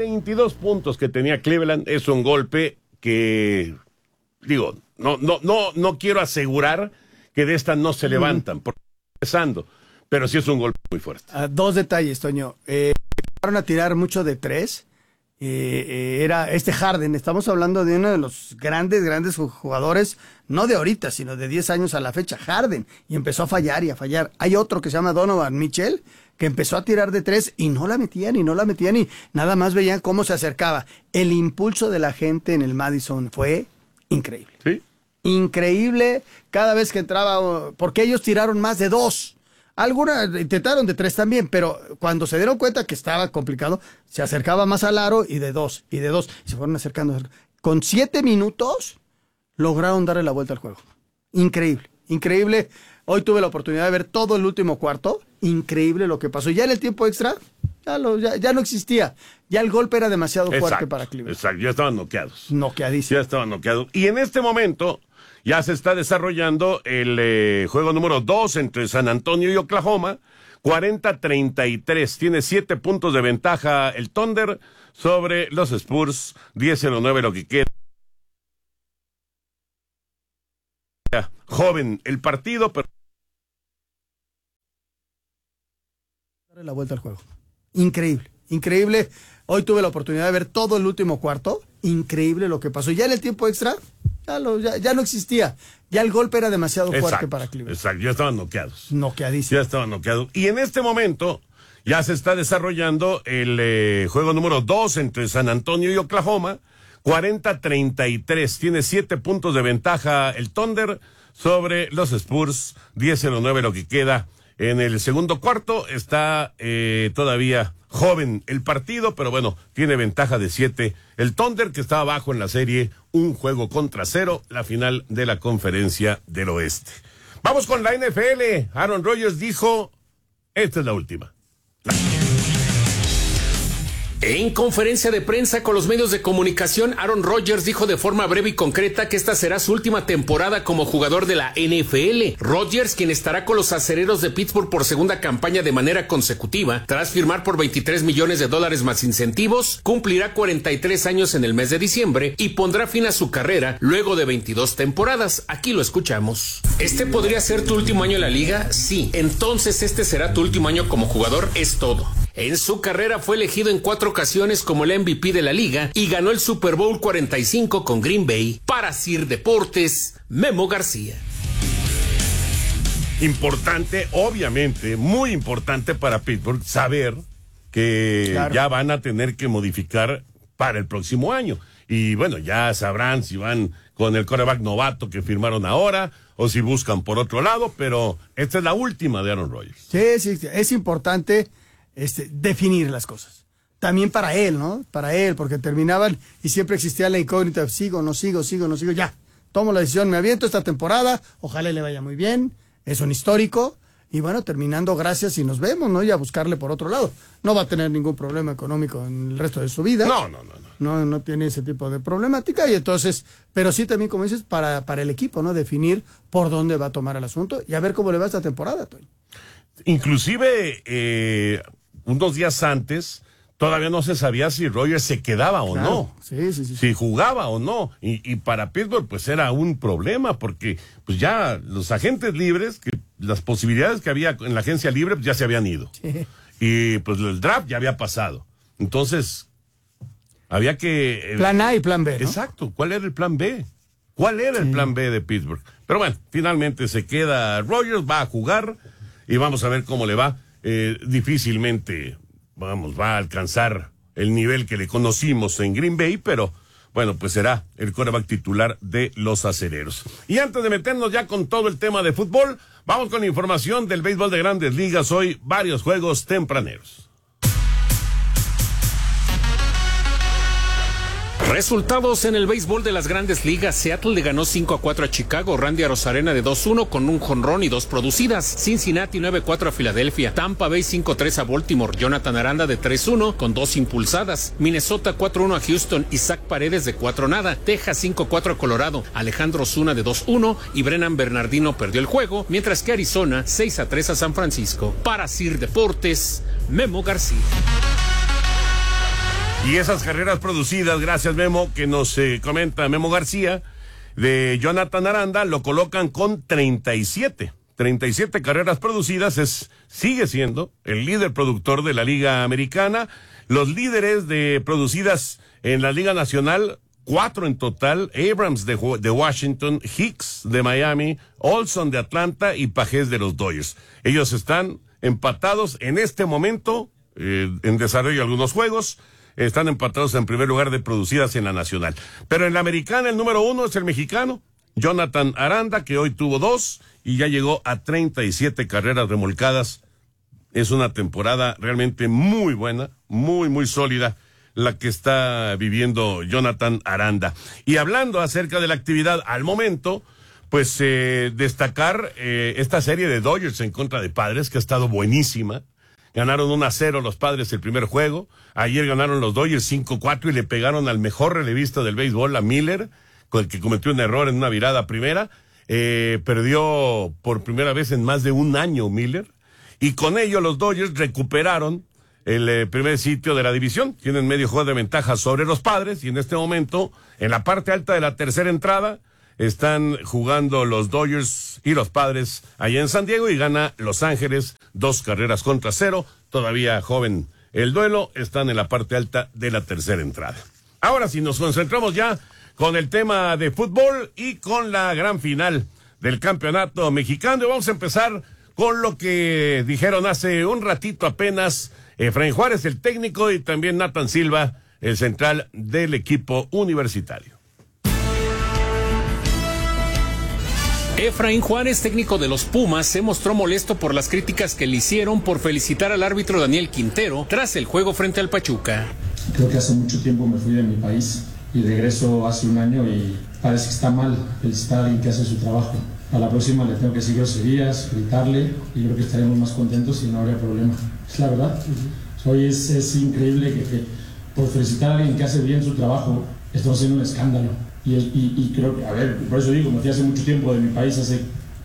22 puntos que tenía Cleveland es un golpe que, digo, no quiero asegurar que de esta no se levantan, porque empezando, pero sí es un golpe muy fuerte. Dos detalles, Toño. Empezaron a tirar mucho de tres. Era Harden, estamos hablando de uno de los grandes jugadores, no de ahorita, sino de 10 años a la fecha, Harden, y empezó a fallar y a fallar. Hay otro que se llama Donovan Mitchell, que empezó a tirar de tres y no la metían y nada más veían cómo se acercaba. El impulso de la gente en el Madison fue increíble. ¿Sí? Increíble cada vez que entraba, porque ellos tiraron más de dos. Algunas intentaron de tres también, pero cuando se dieron cuenta que estaba complicado, se acercaba más al aro y de dos, y se fueron acercando. Con 7 minutos lograron darle la vuelta al juego. Increíble. Hoy tuve la oportunidad de ver todo el último cuarto. Increíble lo que pasó. Ya en el tiempo extra, ya no existía. Ya el golpe era demasiado fuerte para Cleveland. Exacto, ya estaban noqueados. Noqueadísimos. Ya estaban noqueados. Y en este momento ya se está desarrollando el juego número 2 entre San Antonio y Oklahoma. 40-33. Tiene 7 puntos de ventaja el Thunder sobre los Spurs. 10-09 lo que queda. Joven el partido, pero darle la vuelta al juego. Increíble. Hoy tuve la oportunidad de ver todo el último cuarto. Increíble lo que pasó. Ya en el tiempo extra, ya no existía. Ya el golpe era demasiado fuerte para Cleveland. Exacto, ya estaban noqueados. Noqueadísimos. Ya estaban noqueados. Y en este momento ya se está desarrollando el juego número 2 entre San Antonio y Oklahoma. 40-33. Tiene 7 puntos de ventaja el Thunder sobre los Spurs. 10-09 lo que queda en el segundo cuarto. Está todavía joven el partido, pero bueno, tiene ventaja de 7 el Thunder, que está abajo en la serie, 1-0, la final de la Conferencia del Oeste. Vamos con la NFL. Aaron Rodgers dijo, esta es la última. En conferencia de prensa con los medios de comunicación, Aaron Rodgers dijo de forma breve y concreta que esta será su última temporada como jugador de la NFL. Rodgers, quien estará con los Acereros de Pittsburgh por segunda campaña de manera consecutiva, tras firmar por $23 millones más incentivos, cumplirá 43 años en el mes de diciembre y pondrá fin a su carrera luego de 22 temporadas. Aquí lo escuchamos. ¿Este podría ser tu último año en la liga? Sí. Entonces este será tu último año como jugador, es todo. En su carrera fue elegido en 4 ocasiones como el MVP de la liga y ganó el Super Bowl 45 con Green Bay. Para Sir Deportes, Memo García. Importante, obviamente, muy importante para Pittsburgh saber que ya van a tener que modificar para el próximo año. Y bueno, ya sabrán si van con el quarterback novato que firmaron ahora o si buscan por otro lado, pero esta es la última de Aaron Rodgers. Sí, es importante definir las cosas. También para él, ¿no? Para él, porque terminaban y siempre existía la incógnita, sigo, no sigo, ya. Tomo la decisión, me aviento esta temporada, ojalá le vaya muy bien, es un histórico, y bueno, terminando, gracias y nos vemos, ¿no? Y a buscarle por otro lado. No va a tener ningún problema económico en el resto de su vida. No tiene ese tipo de problemática, y entonces, pero sí también, como dices, para el equipo, ¿no? Definir por dónde va a tomar el asunto y a ver cómo le va esta temporada, Toño. Inclusive, unos días antes, todavía no se sabía si Rodgers se quedaba o no. Sí. Si jugaba o no. Y para Pittsburgh, pues era un problema, porque pues ya los agentes libres, que las posibilidades que había en la agencia libre, pues ya se habían ido. Sí. Y pues el draft ya había pasado. Entonces, había que... plan A y plan B, ¿no? Exacto. ¿Cuál era el plan B? ¿Cuál era el plan B de Pittsburgh? Pero bueno, finalmente se queda Rodgers, va a jugar y vamos a ver cómo le va. Difícilmente... va a alcanzar el nivel que le conocimos en Green Bay, pero bueno, pues será el quarterback titular de los Acereros. Y antes de meternos ya con todo el tema de fútbol, vamos con información del béisbol de Grandes Ligas. Hoy varios juegos tempraneros. Resultados en el béisbol de las Grandes Ligas. Seattle le ganó 5-4 a Chicago. Randy Arozarena de 2-1 con un jonrón y 2 producidas. Cincinnati 9-4 a Filadelfia. Tampa Bay 5-3 a Baltimore. Jonathan Aranda de 3-1 con 2 impulsadas. Minnesota 4-1 a Houston. Isaac Paredes de 4-0. Texas 5-4 a Colorado. Alejandro Zuna de 2-1 y Brennan Bernardino perdió el juego, mientras que Arizona 6-3 a San Francisco. Para Sir Deportes, Memo García. Y esas carreras producidas, gracias Memo, que nos comenta Memo García, de Jonathan Aranda, lo colocan con 37. 37 carreras producidas, sigue siendo el líder productor de la Liga Americana. Los líderes de producidas en la Liga Nacional, 4 en total: Abrams de Washington, Hicks de Miami, Olson de Atlanta y Pagés de los Dodgers. Ellos están empatados en este momento, en desarrollo algunos juegos, están empatados en primer lugar de producidas en la Nacional. Pero en la Americana el número 1 es el mexicano, Jonathan Aranda, que hoy tuvo 2 y ya llegó a 37 carreras remolcadas. Es una temporada realmente muy buena, muy sólida, la que está viviendo Jonathan Aranda. Y hablando acerca de la actividad al momento, pues destacar esta serie de Dodgers en contra de Padres, que ha estado buenísima. Ganaron 1-0 los Padres el primer juego. Ayer ganaron los Dodgers 5-4 y le pegaron al mejor relevista del béisbol, a Miller, con el que cometió un error en una virada primera. Perdió por primera vez en más de un año Miller. Y con ello los Dodgers recuperaron el primer sitio de la división. Tienen medio juego de ventaja sobre los Padres y en este momento, en la parte alta de la tercera entrada, están jugando los Dodgers y los Padres allá en San Diego y gana Los Ángeles 2-0. Todavía joven el duelo, están en la parte alta de la tercera entrada. Ahora sí, nos concentramos ya con el tema de fútbol y con la gran final del campeonato mexicano. Y vamos a empezar con lo que dijeron hace un ratito apenas Efraín Juárez, el técnico, y también Nathan Silva, el central del equipo universitario. Efraín Juárez, técnico de los Pumas, se mostró molesto por las críticas que le hicieron por felicitar al árbitro Daniel Quintero tras el juego frente al Pachuca. Creo que hace mucho tiempo me fui de mi país y regreso hace un año y parece que está mal felicitar a alguien que hace su trabajo. A la próxima le tengo que decir groserías, gritarle, y creo que estaremos más contentos y no habría problema. Es la verdad. Hoy es increíble que por felicitar a alguien que hace bien su trabajo estamos haciendo un escándalo. Y creo que, a ver, por eso digo, me fui hace mucho tiempo de mi país, hace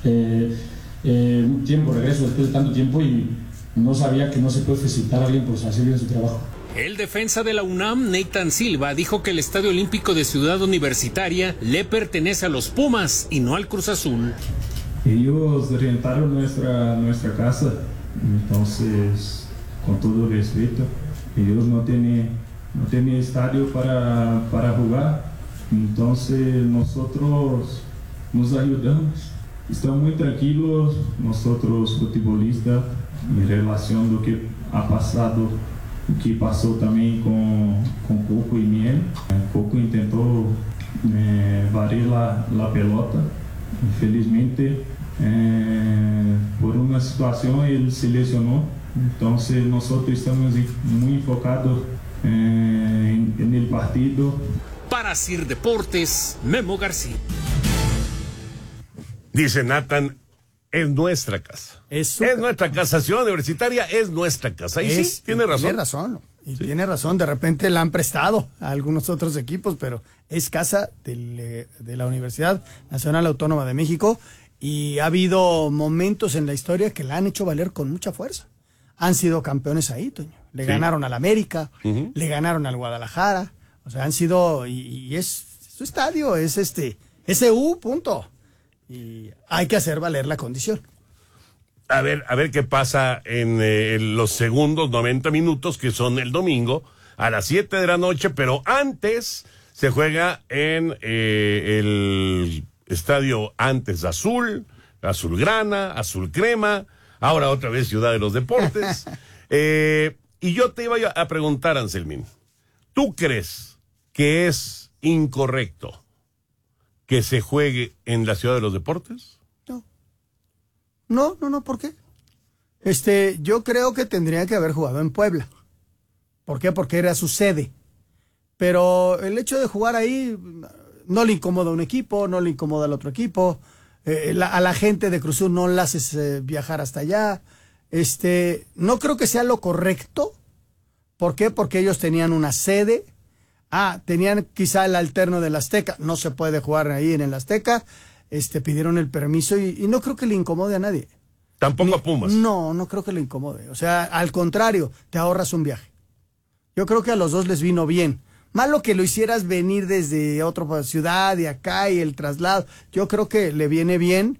un tiempo, regreso después de tanto tiempo y no sabía que no se puede felicitar a alguien por hacer bien su trabajo. El defensa de la UNAM, Nathan Silva, dijo que el Estadio Olímpico de Ciudad Universitaria le pertenece a los Pumas y no al Cruz Azul. Ellos rentaron nuestra casa, entonces, con todo respeto, ellos no tienen estadio para jugar, entonces nosotros nos ayudamos. Estamos muy tranquilos, nosotros futbolistas, en relación a lo que ha pasado, que pasó también con Coco y Miel. Coco intentó barrer la pelota, infelizmente por una situación él se lesionó, entonces nosotros estamos muy enfocados en el partido. Para Sir Deportes, Memo García. Dice Nathan, es nuestra casa. Es nuestra casa. Ciudad Universitaria es nuestra casa. Y sí, tiene razón. Tiene razón. Y tiene razón. De repente la han prestado a algunos otros equipos, pero es casa de la Universidad Nacional Autónoma de México. Y ha habido momentos en la historia que la han hecho valer con mucha fuerza. Han sido campeones ahí, Toño. Le ganaron al América, le ganaron al Guadalajara. O sea, han sido, y es su estadio, es SU, punto. Y hay que hacer valer la condición. A ver qué pasa en los segundos 90 minutos, que son el domingo, a las 7 de la noche, pero antes se juega en el estadio antes azulgrana, azul crema, ahora otra vez Ciudad de los Deportes. Y yo te iba a preguntar, Anselmín, ¿tú crees que es incorrecto que se juegue en la Ciudad de los Deportes? No, ¿por qué? Yo creo que tendría que haber jugado en Puebla. ¿Por qué? Porque era su sede. Pero el hecho de jugar ahí no le incomoda a un equipo, no le incomoda al otro equipo. A la gente de Cruz Azul no la haces viajar hasta allá. No creo que sea lo correcto. ¿Por qué? Porque ellos tenían una sede. Tenían quizá el alterno del Azteca. No se puede jugar ahí en el Azteca. Pidieron el permiso y no creo que le incomode a nadie. Tampoco a Pumas. No creo que le incomode. O sea, al contrario, te ahorras un viaje. Yo creo que a los dos les vino bien. Malo que lo hicieras venir desde otra ciudad y acá y el traslado. Yo creo que le viene bien.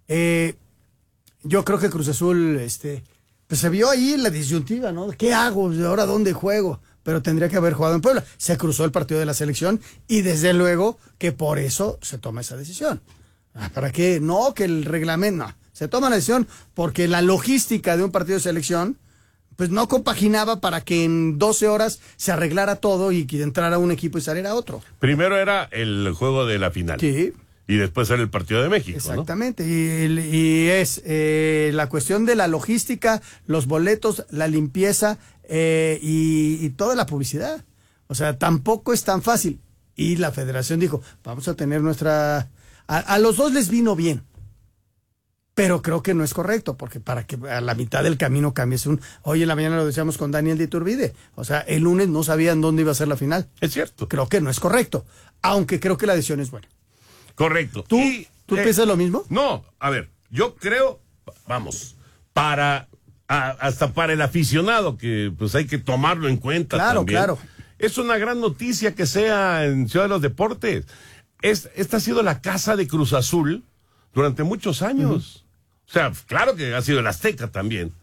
Yo creo que Cruz Azul, pues se vio ahí la disyuntiva, ¿no? ¿Qué hago? ¿Ahora dónde juego? Pero tendría que haber jugado en Puebla. Se cruzó el partido de la selección y desde luego que por eso se toma esa decisión. ¿Para qué? No, que el reglamento, no. Se toma la decisión porque la logística de un partido de selección pues no compaginaba para que en 12 horas se arreglara todo y que entrara un equipo y saliera otro. Primero era el juego de la final. Sí. Y después era el partido de México, exactamente, ¿no? Y es la cuestión de la logística, los boletos, la limpieza y toda la publicidad. O sea, tampoco es tan fácil. Y la federación dijo, vamos a tener nuestra... A los dos les vino bien. Pero creo que no es correcto, porque para que a la mitad del camino cambies hoy en la mañana lo decíamos con Daniel de Iturbide. O sea, el lunes no sabían dónde iba a ser la final. Es cierto. Creo que no es correcto, aunque creo que la decisión es buena. Correcto. ¿Tú piensas lo mismo? No, a ver, yo creo, vamos, hasta para el aficionado, que pues hay que tomarlo en cuenta claro, también. Claro. Es una gran noticia que sea en Ciudad de los Deportes. Esta ha sido la casa de Cruz Azul durante muchos años. O sea, claro que ha sido el Azteca también.